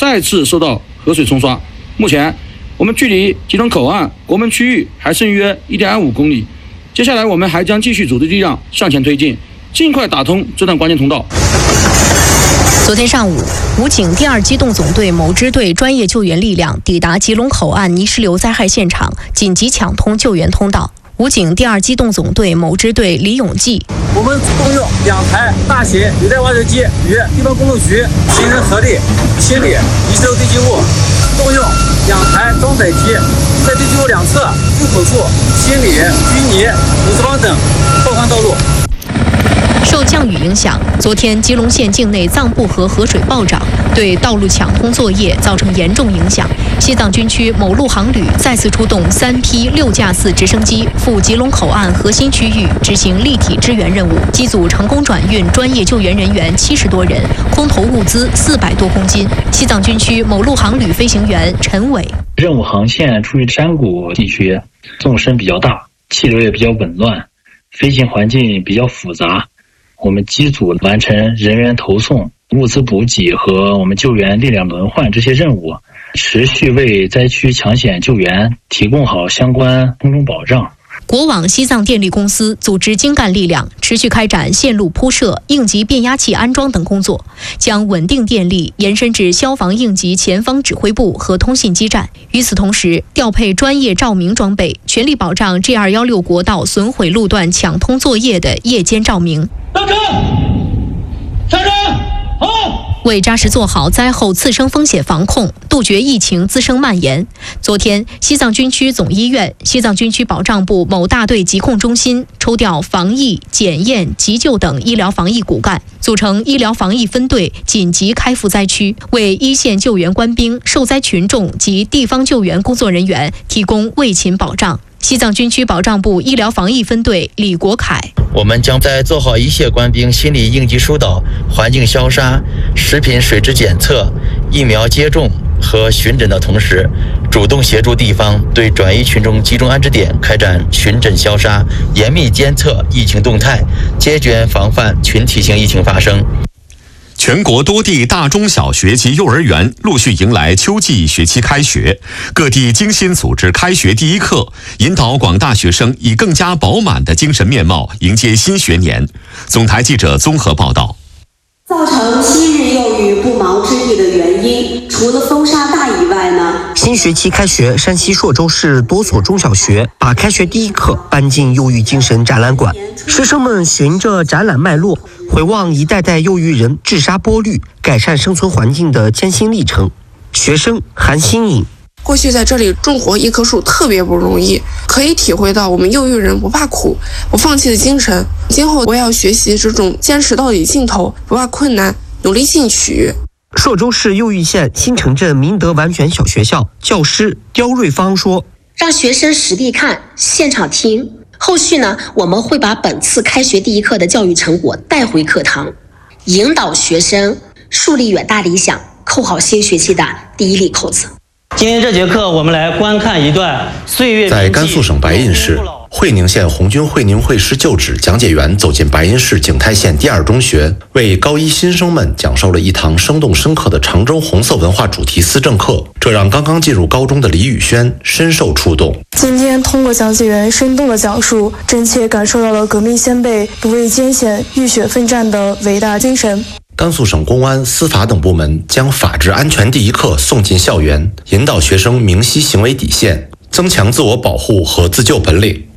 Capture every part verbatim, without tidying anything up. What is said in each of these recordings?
再次受到河水冲刷。目前我们距离吉隆口岸国门区域还剩约 一点二五公里，接下来我们还将继续组织力量向前推进，尽快打通这段关键通道。 昨天上午，武警第二机动总队某支队专业救援力量抵达吉隆口岸泥石流灾害现场，紧急抢通救援通道。武警第二机动总队某支队李永记， 我们动用两台大型履带挖掘机与地方公路局形成合力，清理泥石流堆积物，动用两台装载机在堆积物两侧入口处清理淤泥、土石方等破坏道路。 受降雨影响，昨天吉隆县境内藏布河河水暴涨，对道路抢通作业造成严重影响。西藏军区某路航旅再次出动三批六架次直升机赴吉隆口岸核心区域执行立体支援任务，机组成功转运专业救援人员七十多人，空投物资四百多公斤。西藏军区某路航旅飞行员陈伟， 任务航线处于山谷地区，纵深比较大，气流也比较紊乱，飞行环境比较复杂。我们机组完成人员投送、物资补给和我们救援力量轮换这些任务，持续为灾区抢险救援提供好相关空中保障。 国网西藏电力公司组织精干力量，持续开展线路铺设、应急变压器安装等工作，将稳定电力延伸至消防应急前方指挥部和通信基站。与此同时，调配专业照明装备，全力保障 G 二一六 国道损毁路段抢通作业的夜间照明。 上车，上车，好。 为扎实做好灾后次生风险防控，杜绝疫情滋生蔓延，昨天，西藏军区总医院、西藏军区保障部某大队疾控中心抽调防疫、检验、急救等医疗防疫骨干，组成医疗防疫分队，紧急开赴灾区，为一线救援官兵、受灾群众及地方救援工作人员提供卫勤保障。西藏军区保障部医疗防疫分队李国凯， 我们将在做好一线官兵心理应急疏导、环境消杀、食品水质检测、疫苗接种和巡诊的同时，主动协助地方对转移群众集中安置点开展巡诊消杀，严密监测疫情动态，坚决防范群体性疫情发生。 全国多地大中小学及幼儿园陆续迎来秋季学期开学，各地精心组织开学第一课，引导广大学生以更加饱满的精神面貌迎接新学年。总台记者综合报道。 造成昔日幼育不毛之地的原因，除了风沙大以外呢？ 新学期开学，山西朔州市多所中小学把开学第一课搬进幼育精神展览馆，师生们循着展览脉络，回望一代代幼育人治沙剥绿、改善生存环境的艰辛历程。学生韩新颖。 过去在这里种活一棵树特别不容易，可以体会到我们幼育人不怕苦、不放弃的精神。今后我也要学习这种坚持到底尽头、不怕困难、努力进取。 朔州市右峪县新城镇明德完全小学校教师刁瑞芳说：“ 让学生实地看、现场听，后续呢，我们会把本次开学第一课的教育成果带回课堂，引导学生树立远大理想，扣好新学期的第一粒扣子。” 今天这节课，我们来观看一段岁月。 在甘肃省白银市会宁县红军会宁会师旧址讲解员走进白银市景泰县第二中学，为高一新生们讲授了一堂生动深刻的常州红色文化主题思政课，这让刚刚进入高中的李宇轩深受触动。 今天通过讲解员生动的讲述，真切感受到了革命先辈不畏艰险、浴血奋战的伟大精神。 甘肃省公安、司法等部门将法治安全第一课送进校园，引导学生明晰行为底线，增强自我保护和自救本领。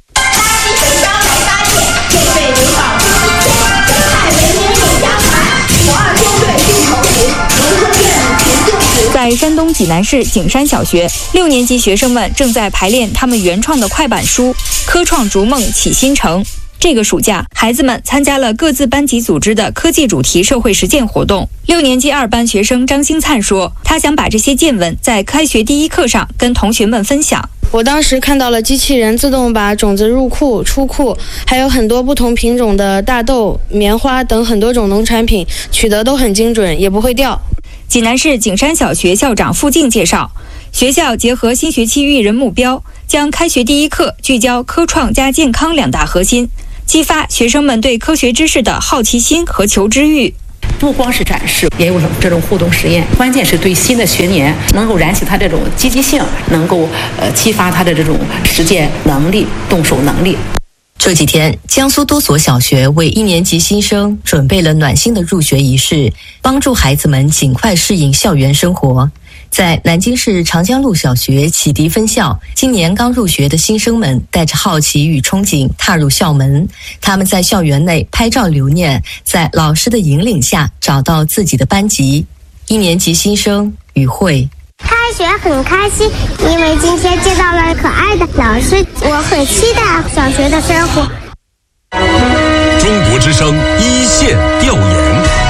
在山东济南市景山小学，六年级学生们正在排练他们原创的快板书《科创逐梦启新城》。这个暑假，孩子们参加了各自班级组织的科技主题社会实践活动。六年级二班学生张星灿说，他想把这些见闻在开学第一课上跟同学们分享。 我当时看到了机器人自动把种子入库、出库，还有很多不同品种的大豆、棉花等很多种农产品，取得都很精准，也不会掉。 济南市景山小学校长付静介绍，学校结合新学期育人目标，将开学第一课聚焦科创加健康两大核心，激发学生们对科学知识的好奇心和求知欲。 不光是展示，也有这种互动实验。关键是对新的学年能够燃起他这种积极性，能够呃激发他的这种实践能力、动手能力。 这几天，江苏多所小学为一年级新生准备了暖心的入学仪式，帮助孩子们尽快适应校园生活。在南京市长江路小学启迪分校，今年刚入学的新生们带着好奇与憧憬踏入校门。他们在校园内拍照留念，在老师的引领下找到自己的班级。一年级新生宇慧。 开学很开心，因为今天见到了可爱的老师，我很期待小学的生活。 中国之声一线调研。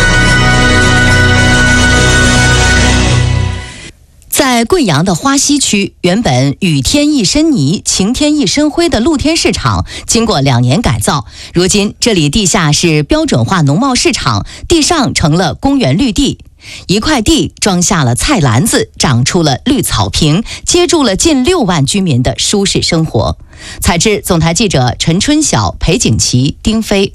在贵阳的花溪区，原本雨天一身泥，晴天一身灰的露天市场，经过两年改造，如今这里地下是标准化农贸市场，地上成了公园绿地。一块地装下了菜篮子，长出了绿草坪，接住了近六万居民的舒适生活。采制总台记者陈春晓、裴景琦、丁飞。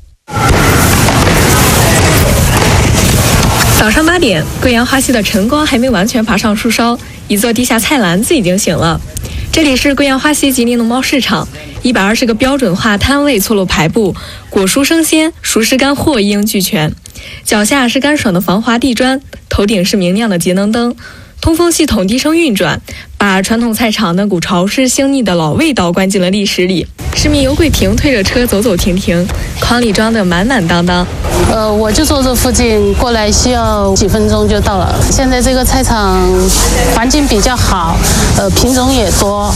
早上八点，贵阳花溪的晨光还没完全爬上树梢，一座地下菜篮子已经醒了。这里是贵阳花溪吉林农贸市场，一百二十个标准化摊位错落排布，果蔬生鲜、熟食干货一应俱全。脚下是干爽的防滑地砖，头顶是明亮的节能灯，通风系统低声运转，把传统菜场那股潮湿腥腻的老味道关进了历史里。市民尤桂平推着车走走停停，筐里装得满满当当。 呃，我就住这附近，过来需要几分钟就到了。现在这个菜场环境比较好，呃，品种也多。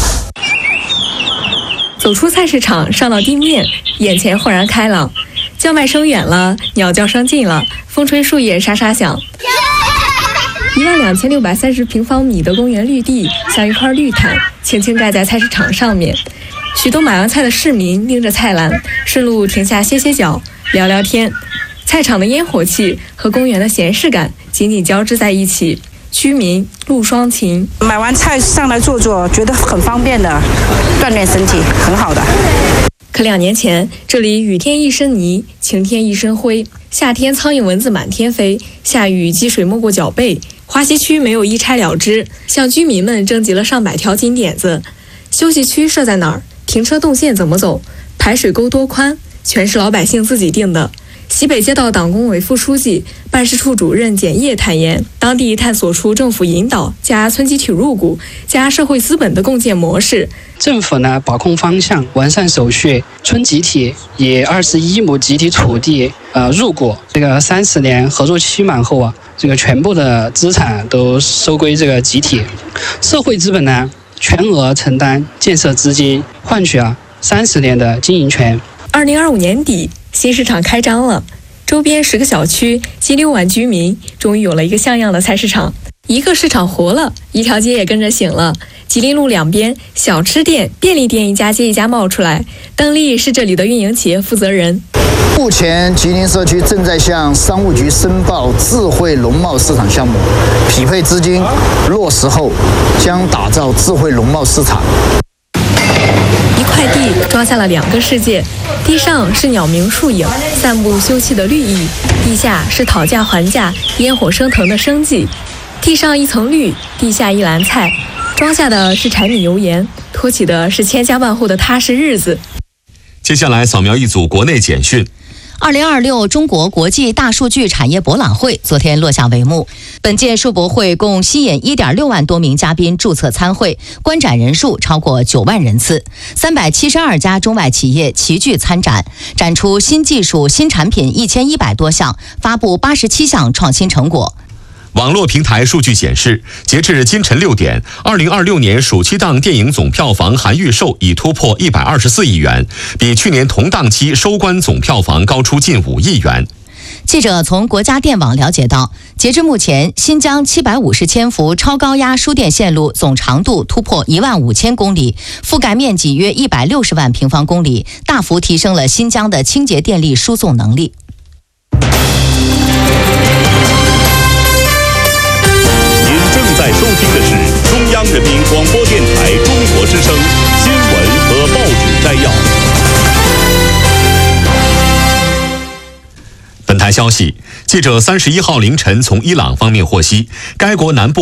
走出菜市场，上到地面，眼前豁然开朗，叫卖声远了，鸟叫声近了，风吹树叶沙沙响。一万两千六百三十平方米的公园绿地，像一块绿毯，轻轻盖在菜市场上面。许多买完菜的市民拎着菜篮，顺路停下歇歇脚，聊聊天。菜场的烟火气和公园的闲适感紧紧交织在一起，居民陆双情。 买完菜上来坐坐，觉得很方便的，锻炼身体，很好的。 可两年前，这里雨天一身泥，晴天一身灰，夏天苍蝇蚊子满天飞，下雨积水没过脚背。花溪区没有一拆了之，向居民们征集了上百条金点子。休息区设在哪儿？停车动线怎么走？排水沟多宽？全是老百姓自己定的。西北街道党工委副书记、办事处主任简业坦言，当地探索出政府引导加村集体入股加社会资本的共建模式。 政府呢把控方向，完善手续，村集体以二十一亩集体土地呃入股，这个三十年合作期满后啊，这个全部的资产都收归这个集体。社会资本呢全额承担建设资金，换取啊三十年的经营权。 二零二五年底，新市场开张了，周边十个小区近六万居民终于有了一个像样的菜市场。一个市场活了，一条街也跟着醒了。吉林路两边，小吃店、便利店一家接一家冒出来。邓丽是这里的运营企业负责人。 目前，吉林社区正在向商务局申报智慧农贸市场项目，匹配资金落实后，将打造智慧农贸市场。 一块地装下了两个世界，地上是鸟鸣树影、散步休憩的绿意，地下是讨价还价、烟火升腾的生计。地上一层绿，地下一篮菜，装下的是柴米油盐，托起的是千家万户的踏实日子。 接下来扫描一组国内简讯。 二零二六中国国际大数据产业博览会昨天落下帷幕。本届数博会共吸引一点六万多名嘉宾注册参会，观展人数超过九万人次。三百七十二家中外企业齐聚参展，展出新技术、新产品一千一百多项，发布八十七项创新成果。 网络平台数据显示，截至今晨六点，二零二六年暑期档电影总票房含预售已突破一百二十四亿元，比去年同档期收官总票房高出近五亿元。 记者从国家电网了解到，截至目前，新疆七百五十千伏超高压输电线路总长度突破一万五千公里，覆盖面积约一百六十万平方公里，大幅提升了新疆的清洁电力输送能力。 正在收听的是中央人民广播电台中国之声新闻和报纸摘要。 本台消息， 记者三十一号凌晨从伊朗方面获悉，该国南部